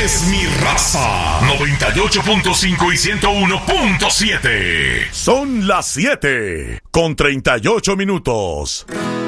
es mi raza. 98.5 y 101.7. Son las 7 con 38 minutos.